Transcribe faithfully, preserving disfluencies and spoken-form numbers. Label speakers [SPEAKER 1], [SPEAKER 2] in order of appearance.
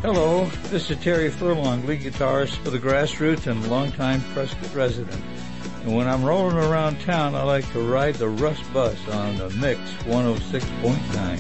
[SPEAKER 1] Hello, this is Terry Furlong, lead guitarist for the Grassroots and longtime Prescott resident. And when I'm rolling around town, I like to ride the Russ Bus on the Mix one oh six point nine.